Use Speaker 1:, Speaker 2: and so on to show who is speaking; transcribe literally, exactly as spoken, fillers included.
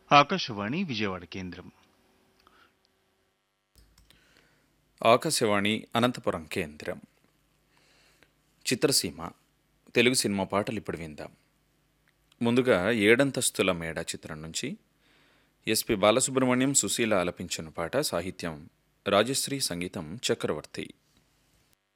Speaker 1: ఆకాశవాణి విజయవాడ కేంద్రం.
Speaker 2: ఆకాశవాణి అనంతపురం కేంద్రం. చిత్రసీమ తెలుగు సినిమా పాటలు ఇప్పుడు విందాం. ముందుగా ఏడంతస్తుల మేడ చిత్రం నుంచి ఎస్పి బాలసుబ్రహ్మణ్యం, సుశీల ఆలపించిన పాట. సాహిత్యం రాజశ్రీ, సంగీతం చక్రవర్తి.